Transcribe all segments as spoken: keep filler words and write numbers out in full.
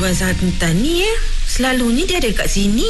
jual santan ni eh. Selalunya dia ada kat sini.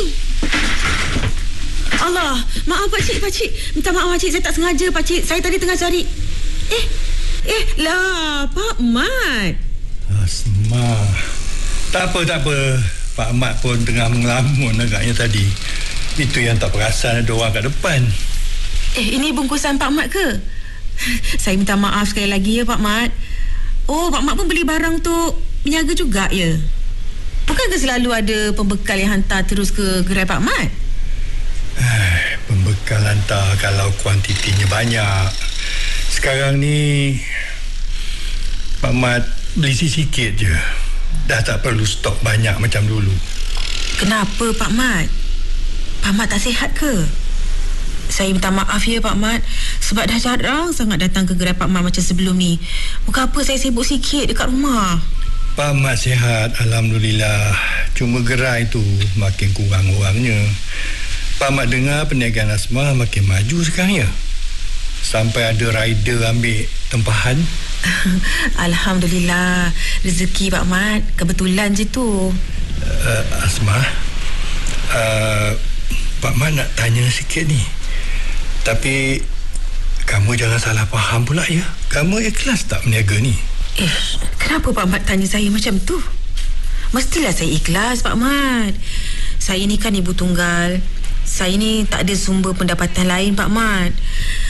Allah, maaf pakcik, pakcik. Minta maaf pakcik, saya tak sengaja pakcik. Saya tadi tengah cari. Eh, eh lah, Pak Mat. Asma. Tak apa, tak apa. Pak Mat pun tengah mengelamun agaknya tadi. Itu yang tak perasan ada orang kat depan. Eh, ini bungkusan Pak Mat ke? Saya minta maaf sekali lagi ya Pak Mat. Oh, Pak Mat pun beli barang tu berniaga juga ya? Bukankah selalu ada pembekal yang hantar terus ke gerai Pak Mat? Pembekal hantar kalau kuantitinya banyak. Sekarang ni Pak Mat beli sikit je. Dah tak perlu stok banyak macam dulu. Kenapa Pak Mat? Pak Mat tak sihat ke? Saya minta maaf ya Pak Mat, sebab dah jarang sangat datang ke gerai Pak Mat macam sebelum ni. Bukan apa saya sibuk sikit dekat rumah. Pak Mat sihat, Alhamdulillah. Cuma gerai tu makin kurang orangnya. Pak Mat dengar perniagaan Asma makin maju sekarang ya. Sampai ada rider ambil tempahan. Alhamdulillah. Rezeki Pak Mat. Kebetulan je tu. uh, Asma, uh, Pak Mat nak tanya sikit ni. Tapi kamu jangan salah faham pula ya. Kamu ikhlas tak berniaga ni? Eh, kenapa Pak Mat tanya saya macam tu? Mestilah saya ikhlas Pak Mat. Saya ni kan ibu tunggal. Saya ni tak ada sumber pendapatan lain Pak Mat.